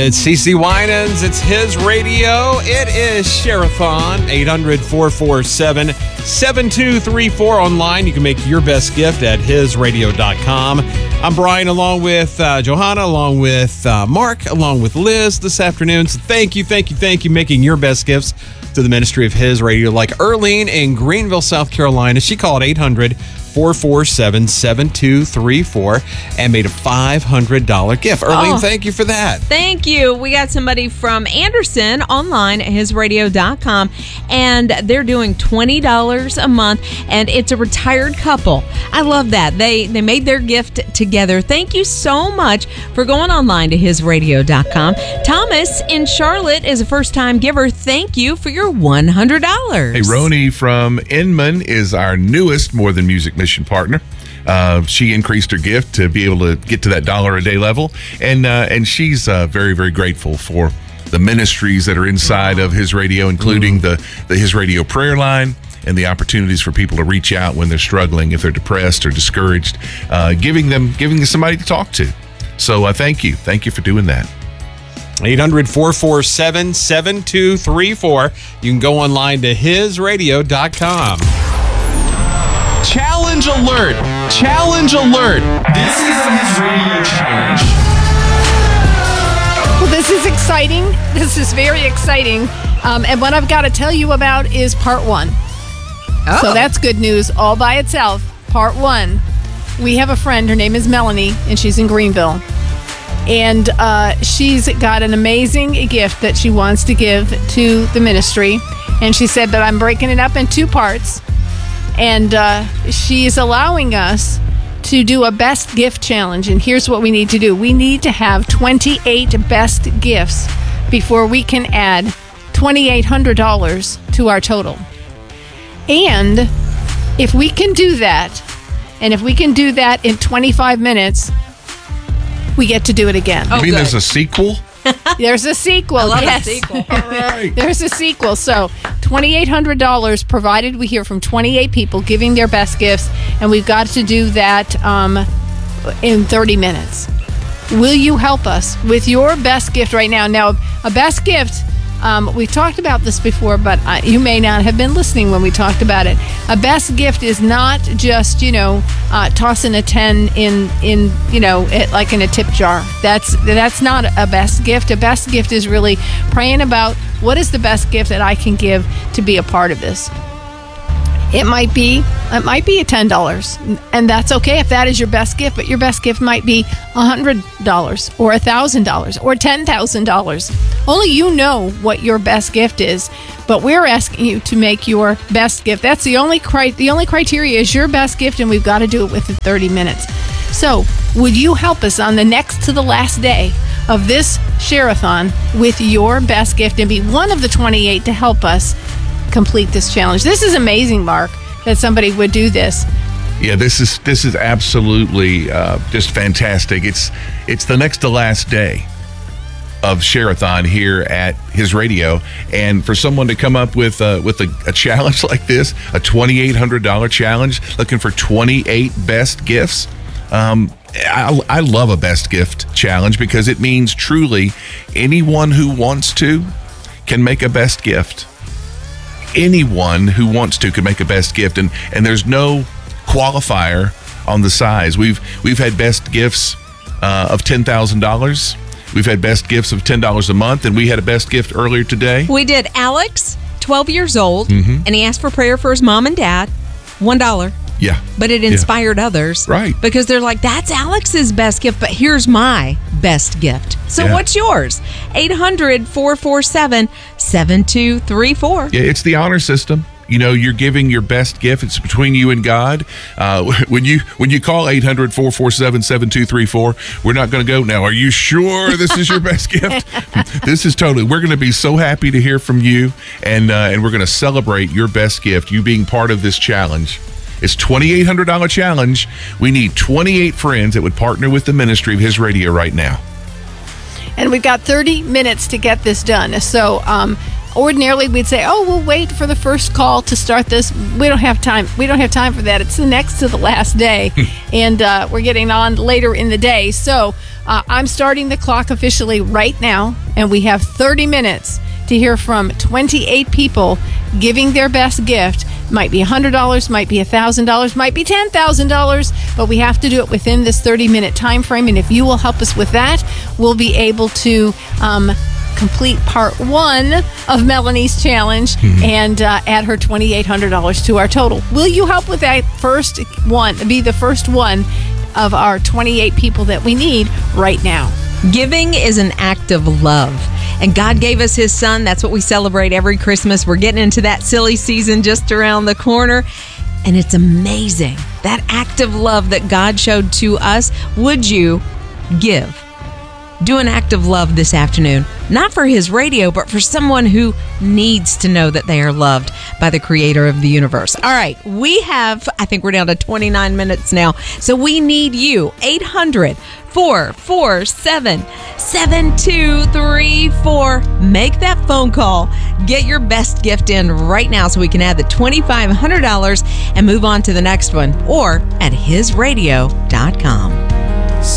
It's CeCe Winans. It's his radio. It is Share-a-thon. 800-447-7234 online. You can make your best gift at hisradio.com. I'm Brian, along with Johanna, along with Mark, along with Liz this afternoon. So thank you, making your best gifts to the ministry of His Radio. Like Erlene in Greenville, South Carolina. She called 800-447-7234 and made a $500 gift. Erlene, thank you for that. Thank you. We got somebody from Anderson online at hisradio.com, and they're doing $20 a month, and it's a retired couple. I love that. They made their gift together. Thank you so much for going online to hisradio.com. Thomas in Charlotte is a first-time giver. Thank you for your $100. Hey, Roni from Inman is our newest More Than Music mission partner. She increased her gift to be able to get to that $1 a day level, and she's very, very grateful for the ministries that are inside of His Radio, including the His Radio prayer line and the opportunities for people to reach out when they're struggling, if they're depressed or discouraged, giving them somebody to talk to. So thank you for doing that. 800-447-7234. You can go online to hisradio.com. Challenge alert! Challenge alert! This is a His Radio challenge. Well, this is exciting. This is very exciting. And what I've got to tell you about is part one. Oh. So that's good news all by itself. Part one. We have a friend. Her name is Melanie, and she's in Greenville. And she's got an amazing gift that she wants to give to the ministry. And she said, but I'm breaking it up in two parts. And she's allowing us to do a best gift challenge. And here's what we need to do. We need to have 28 best gifts before we can add $2,800 to our total. And if we can do that, and if we can do that in 25 minutes, we get to do it again. You mean there's a sequel? There's a sequel. I love yes. a sequel. All right. There's a sequel. So $2,800 provided we hear from 28 people giving their best gifts, and we've got to do that in 30 minutes. Will you help us with your best gift right now? Now, a best gift, we've talked about this before, but you may not have been listening when we talked about it. A best gift is not just, tossing a 10 in like in a tip jar. That's not a best gift. A best gift is really praying about what is the best gift that I can give to be a part of this. It might be a $10, and that's okay if that is your best gift, but your best gift might be $100 or $1,000 or $10,000. Only you know what your best gift is, but we're asking you to make your best gift. That's the only criteria is your best gift, and we've got to do it within 30 minutes. So, would you help us on the next to the last day of this Share-a-thon with your best gift and be one of the 28 to help us complete this challenge? This is amazing, Mark, that somebody would do this. Yeah, this is absolutely just fantastic. It's the next to last day of Share-a-thon here at His Radio, and for someone to come up with a challenge like this, a $2,800 challenge, looking for 28 best gifts. I love a best gift challenge because it means truly anyone who wants to can make a best gift. Anyone who wants to can make a best gift, and there's no qualifier on the size. We've had best gifts of $10,000. We've had best gifts of $10 a month, and we had a best gift earlier today. We did. Alex, 12 years old, and he asked for prayer for his mom and dad. $1. Yeah. But it inspired others. Right. Because they're like, that's Alex's best gift, but here's my best gift. So what's yours? 800-447-7234. Yeah, it's the honor system. You're giving your best gift. It's between you and God. When you call 800-447-7234, we're not going to go, now, are you sure this is your best gift? This is totally, we're going to be so happy to hear from you, and we're going to celebrate your best gift, you being part of this challenge. It's $2,800 challenge. We need 28 friends that would partner with the ministry of His Radio right now. And we've got 30 minutes to get this done. So ordinarily we'd say, we'll wait for the first call to start this. We don't have time. We don't have time for that. It's the next to the last day. And we're getting on later in the day. So I'm starting the clock officially right now, and we have 30 minutes to hear from 28 people giving their best gift. Might be $100, might be $1,000, might be $10,000, but we have to do it within this 30-minute time frame. And if you will help us with that, we'll be able to complete part 1 of Melanie's challenge and add her $2,800 to our total. Will you help with that first one? Be the first one of our 28 people that we need right now. Giving is an act of love. And God gave us his son. That's what we celebrate every Christmas. We're getting into that silly season just around the corner. And it's amazing. That act of love that God showed to us. Would you give? Do an act of love this afternoon. Not for his radio, but for someone who needs to know that they are loved by the creator of the universe. All right. I think we're down to 29 minutes now. So we need you. 800-447-7234. Make that phone call. Get your best gift in right now so we can add the $2,500 and move on to the next one. Or at hisradio.com.